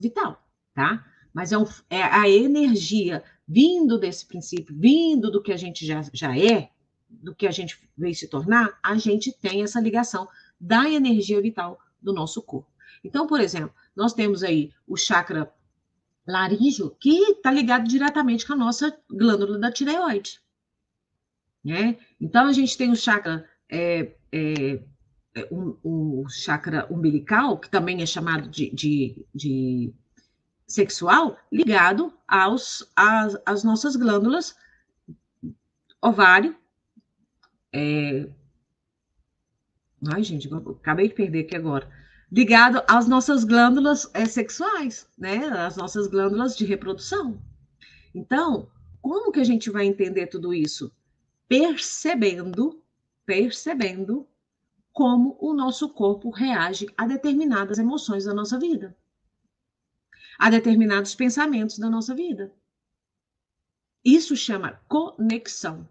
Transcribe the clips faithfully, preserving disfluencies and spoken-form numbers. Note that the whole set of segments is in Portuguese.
vital, tá? Mas é, um, é a energia vindo desse princípio, vindo do que a gente já, já é, do que a gente veio se tornar, a gente tem essa ligação da energia vital do nosso corpo. Então, por exemplo, nós temos aí o chakra laríngeo, que está ligado diretamente com a nossa glândula da tireoide, né? Então, a gente tem o chakra, é, é, o, o chakra umbilical, que também é chamado de, de, de sexual, ligado aos, às, às nossas glândulas, ovário, é... ai, gente, acabei de perder aqui agora, ligado às nossas glândulas é, sexuais, né? As nossas glândulas de reprodução. Então, como que a gente vai entender tudo isso? Percebendo, percebendo como o nosso corpo reage a determinadas emoções da nossa vida, a determinados pensamentos da nossa vida. Isso chama conexão.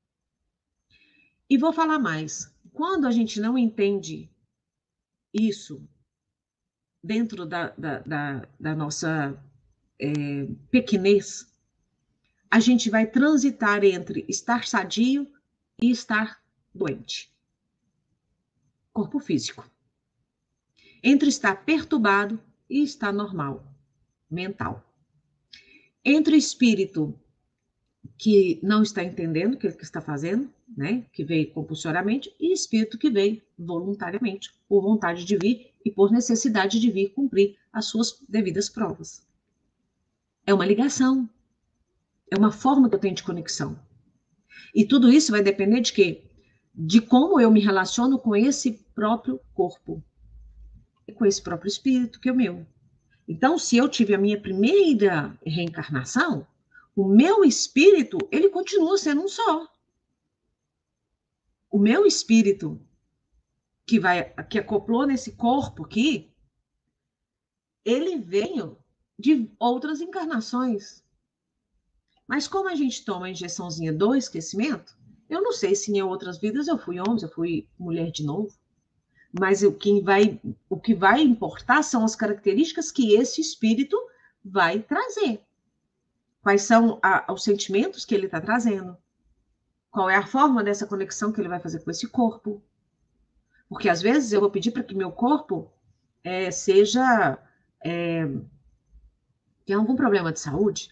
E vou falar mais. Quando a gente não entende isso dentro da, da, da, da nossa é, pequenez, a gente vai transitar entre estar sadio e estar doente. Corpo físico. Entre estar perturbado e estar normal, mental. Entre o espírito que não está entendendo o que ele está fazendo, né, que veio compulsoriamente, e espírito que veio voluntariamente, por vontade de vir e por necessidade de vir cumprir as suas devidas provas. É uma ligação, é uma forma que eu tenho de conexão. E tudo isso vai depender de quê? De como eu me relaciono com esse próprio corpo, com esse próprio espírito que é o meu. Então, se eu tive a minha primeira reencarnação, o meu espírito, ele continua sendo um só. O meu espírito que vai, que acoplou nesse corpo aqui, ele veio de outras encarnações. Mas como a gente toma a injeçãozinha do esquecimento, eu não sei se em outras vidas eu fui homem, eu fui mulher de novo. Mas o que vai, o que vai importar são as características que esse espírito vai trazer. Quais são a, os sentimentos que ele está trazendo? Qual é a forma dessa conexão que ele vai fazer com esse corpo? Porque às vezes eu vou pedir para que meu corpo é, seja é, tenha algum problema de saúde,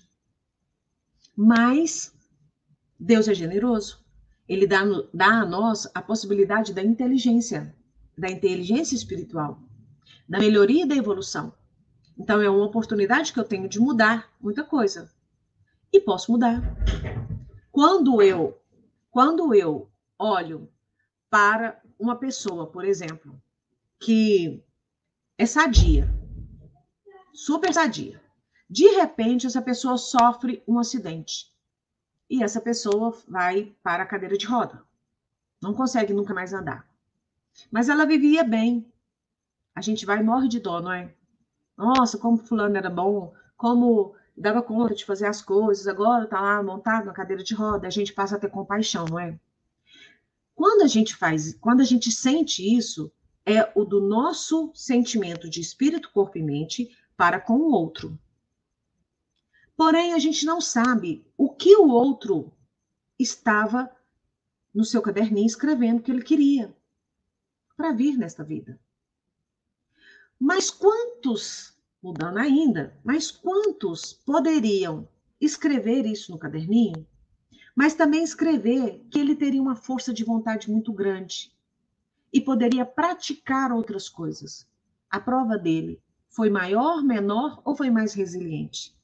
mas Deus é generoso. Ele dá, dá a nós a possibilidade da inteligência, da inteligência espiritual, da melhoria e da evolução. Então é uma oportunidade que eu tenho de mudar muita coisa. E posso mudar. Quando eu, quando eu olho para uma pessoa, por exemplo, que é sadia, super sadia. De repente, essa pessoa sofre um acidente. E essa pessoa vai para a cadeira de roda. Não consegue nunca mais andar. Mas ela vivia bem. A gente vai e morre de dó, não é? Nossa, como fulano era bom, como dava conta de fazer as coisas, agora tá lá montado na cadeira de roda, a gente passa a ter compaixão, não é? Quando a gente faz, quando a gente sente isso, é o do nosso sentimento de espírito, corpo e mente para com o outro. Porém, a gente não sabe o que o outro estava no seu caderninho escrevendo que ele queria para vir nesta vida. Mas quantos, mudando ainda, mas quantos poderiam escrever isso no caderninho, mas também escrever que ele teria uma força de vontade muito grande e poderia praticar outras coisas? A prova dele foi maior, menor ou foi mais resiliente?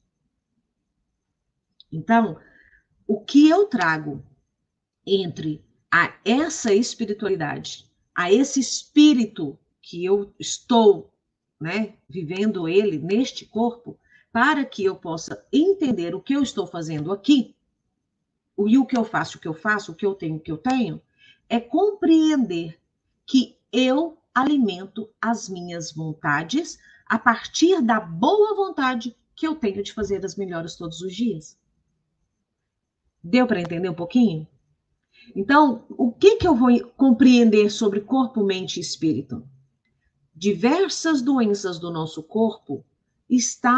Então, o que eu trago entre a essa espiritualidade, a esse espírito que eu estou, né, vivendo ele neste corpo, para que eu possa entender o que eu estou fazendo aqui, e o que eu faço, o que eu faço, o que eu tenho, o que eu tenho, é compreender que eu alimento as minhas vontades a partir da boa vontade que eu tenho de fazer as melhores todos os dias. Deu para entender um pouquinho? Então, o que, que eu vou compreender sobre corpo, mente e espírito? Diversas doenças do nosso corpo está